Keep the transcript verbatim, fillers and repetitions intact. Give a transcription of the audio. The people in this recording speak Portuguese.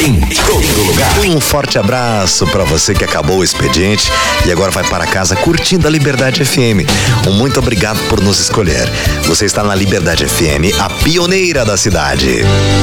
em todo lugar. Um forte abraço para você que acabou o expediente e agora vai para casa curtindo a Liberdade F M. Um muito obrigado por nos escolher. Você está na Liberdade F M, a pioneira da cidade.